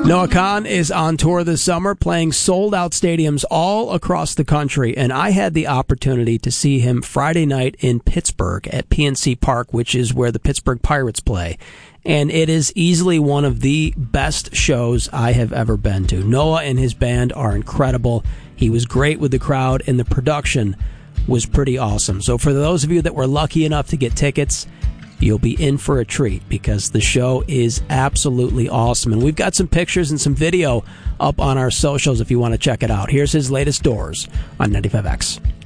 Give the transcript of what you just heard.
Noah Kahan is on tour this summer, playing sold-out stadiums all across the country, and I had the opportunity to see him Friday night in Pittsburgh at PNC Park, which is where the Pittsburgh Pirates play. And it is easily one of the best shows I have ever been to. Noah and his band are incredible. He was great with the crowd, and the production was pretty awesome. So for those of you that were lucky enough to get tickets, you'll be in for a treat because the show is absolutely awesome. And we've got some pictures and some video up on our socials if you want to check it out. Here's his latest Doors on 95X.